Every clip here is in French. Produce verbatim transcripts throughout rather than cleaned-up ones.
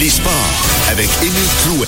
Les sports avec Émile Clouet.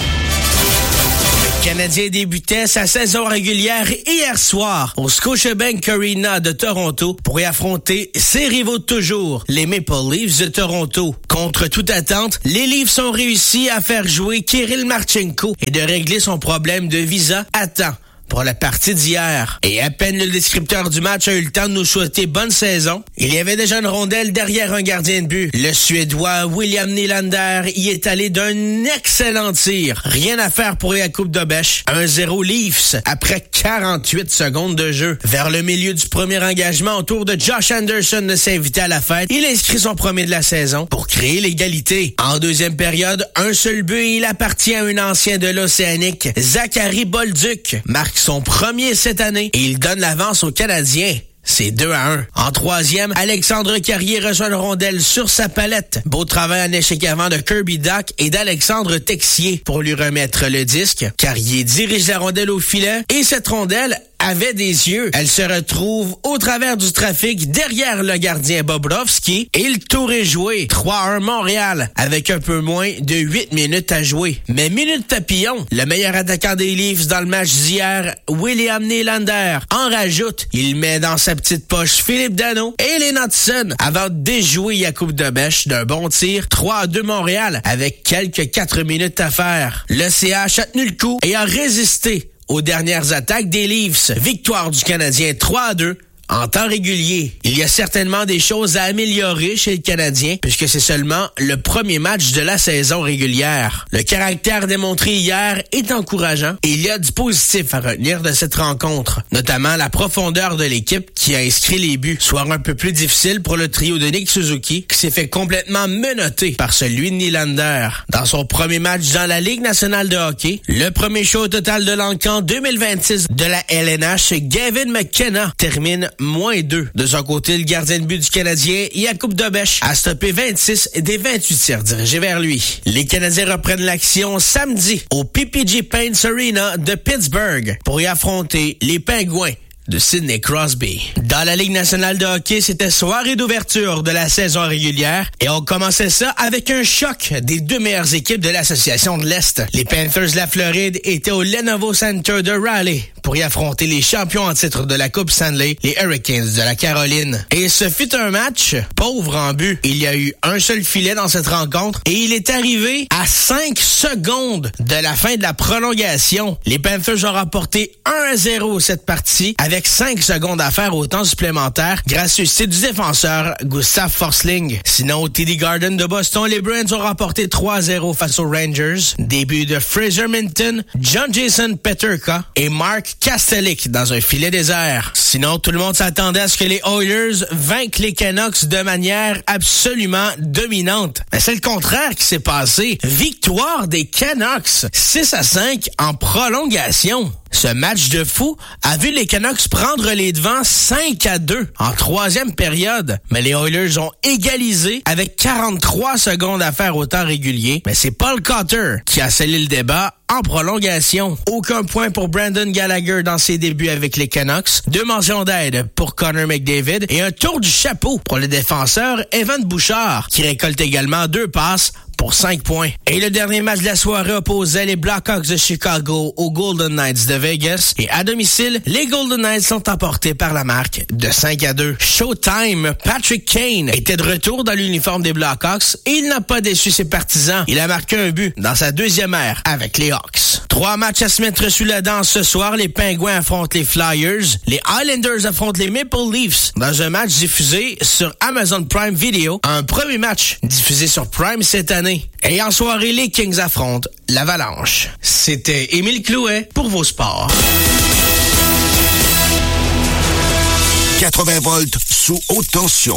Le Canadien débutait sa saison régulière hier soir au Scotiabank Arena de Toronto pour y affronter ses rivaux de toujours, les Maple Leafs de Toronto. Contre toute attente, les Leafs ont réussi à faire jouer Kirill Marchenko et de régler son problème de visa à temps pour la partie d'hier. Et à peine le descripteur du match a eu le temps de nous souhaiter bonne saison, il y avait déjà une rondelle derrière un gardien de but. Le Suédois William Nylander y est allé d'un excellent tir. Rien à faire pour Jakub Dobeš. un zéro Leafs après quarante-huit secondes de jeu. Vers le milieu du premier engagement, au tour de Josh Anderson de s'inviter à la fête, il inscrit son premier de la saison pour créer l'égalité. En deuxième période, un seul but et il appartient à un ancien de l'Océanique, Zachary Bolduc. Marque son premier cette année et il donne l'avance aux Canadiens. C'est deux à un. En troisième, Alexandre Carrier reçoit une rondelle sur sa palette. Beau travail en échec avant de Kirby Dach et d'Alexandre Texier pour lui remettre le disque. Carrier dirige la rondelle au filet et cette rondelle avait des yeux. Elle se retrouve au travers du trafic derrière le gardien Bobrovski et le tour est joué. trois à un Montréal avec un peu moins de huit minutes à jouer. Mais minute papillon, le meilleur attaquant des Leafs dans le match d'hier, William Nylander, en rajoute. Il met dans sa petite poche Philippe Danault et les Knudsen avant de déjouer Jakub Dobeš d'un bon tir. trois à deux Montréal avec quelques quatre minutes à faire. Le C H a tenu le coup et a résisté aux dernières attaques des Leafs. Victoire du Canadien trois à deux. En temps régulier, il y a certainement des choses à améliorer chez le Canadien puisque c'est seulement le premier match de la saison régulière. Le caractère démontré hier est encourageant et il y a du positif à retenir de cette rencontre, notamment la profondeur de l'équipe qui a inscrit les buts, soit un peu plus difficile pour le trio de Nick Suzuki qui s'est fait complètement menotter par celui de Nylander. Dans son premier match dans la Ligue nationale de hockey, le premier show total de l'encan deux mille vingt-six de la L N H, Gavin McKenna termine moins deux. De son côté, le gardien de but du Canadien, Jakub Dobeš, a stoppé vingt-six des vingt-huit tirs dirigés vers lui. Les Canadiens reprennent l'action samedi au P P G Paints Arena de Pittsburgh pour y affronter les Pingouins de Sidney Crosby. Dans la Ligue nationale de hockey, c'était soirée d'ouverture de la saison régulière et on commençait ça avec un choc des deux meilleures équipes de l'association de l'Est. Les Panthers de la Floride étaient au Lenovo Center de Raleigh pour y affronter les champions en titre de la Coupe Stanley, les Hurricanes de la Caroline. Et ce fut un match pauvre en but. Il y a eu un seul filet dans cette rencontre et il est arrivé à cinq secondes de la fin de la prolongation. Les Panthers ont remporté un à zéro cette partie avec cinq secondes à faire au temps supplémentaire grâce au succès du défenseur Gustav Forsling. Sinon, au T D Garden de Boston, les Bruins ont remporté trois à zéro face aux Rangers. Début de Fraser Minton, John Jason Peterka et Mark Kastelik dans un filet désert. Sinon, tout le monde s'attendait à ce que les Oilers vainquent les Canucks de manière absolument dominante. Mais c'est le contraire qui s'est passé. Victoire des Canucks, six à cinq en prolongation. Ce match de fou a vu les Canucks prendre les devants cinq à deux en troisième période. Mais les Oilers ont égalisé avec quarante-trois secondes à faire au temps régulier. Mais c'est Paul Cotter qui a scellé le débat en prolongation. Aucun point pour Brandon Gallagher dans ses débuts avec les Canucks. Deux mentions d'aide pour Connor McDavid et un tour du chapeau pour le défenseur Evan Bouchard qui récolte également deux passes pour cinq points. Et le dernier match de la soirée opposait les Blackhawks de Chicago aux Golden Knights de Vegas. Et à domicile, les Golden Knights sont emportés par la marque de cinq à deux. Showtime, Patrick Kane était de retour dans l'uniforme des Blackhawks et il n'a pas déçu ses partisans. Il a marqué un but dans sa deuxième ère avec les Hawks. Trois matchs à se mettre sous la dent ce soir. Les Pingouins affrontent les Flyers. Les Islanders affrontent les Maple Leafs dans un match diffusé sur Amazon Prime Video. Un premier match diffusé sur Prime cette année. Et en soirée, les Kings affrontent l'Avalanche. C'était Émile Clouet pour vos sports. quatre-vingts volts sous haute tension.